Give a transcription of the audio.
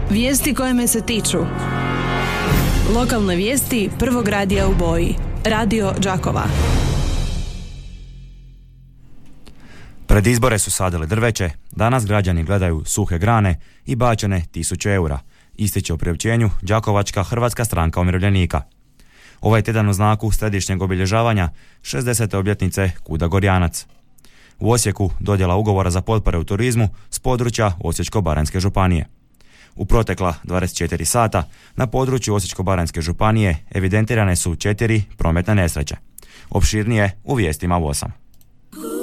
Vijesti koje me se tiču. Lokalne vijesti prvog radija u Boji. Radio Đakova. Pred izbore su sadili drveće, danas građani gledaju suhe grane i bačene 1000 eura, ističe u priopćenju Đakovačka Hrvatska stranka umirovljenika. Ovaj tjedan u znaku središnjeg obilježavanja 60. obljetnice Kuda Gorjanac. U Osijeku dodjela ugovora za potpore u turizmu s područja Osječko-baranjske županije. U protekla 24 sata na području Osječko-baranjske županije evidentirane su 4 prometne nesreće. Opširnije u vijestima u 8.